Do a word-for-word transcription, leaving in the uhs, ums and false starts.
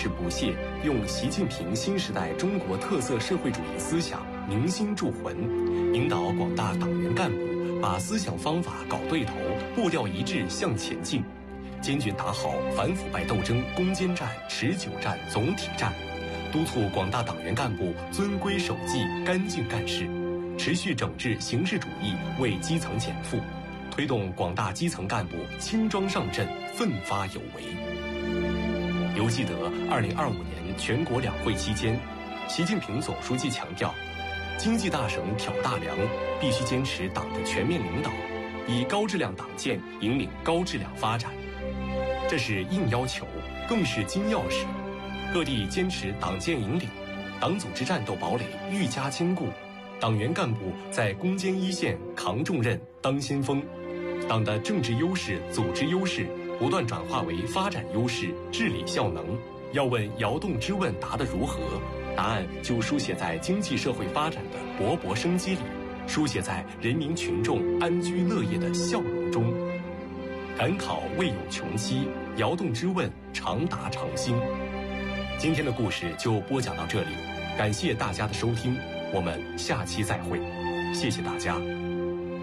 持不懈，用习近平新时代中国特色社会主义思想凝心铸魂，引导广大党员干部把思想方法搞对头，步调一致向前进，坚决打好反腐败斗争攻坚战、持久战、总体战，督促广大党员干部遵规守纪、干净干事，持续整治形式主义，为基层减负，推动广大基层干部轻装上阵、奋发有为。犹记得二零二五年全国两会期间，习近平总书记强调，经济大省挑大梁，必须坚持党的全面领导，以高质量党建引领高质量发展。这是硬要求，更是金钥匙。各地坚持党建引领，党组织战斗堡垒愈加坚固，党员干部在攻坚一线扛重任、当先锋，党的政治优势、组织优势不断转化为发展优势、治理效能。要问窑洞之问答得如何，答案就书写在经济社会发展的勃勃生机里，书写在人民群众安居乐业的笑容中。赶考未有穷期，窑洞之问常答常新。今天的故事就播讲到这里，感谢大家的收听，我们下期再会，谢谢大家。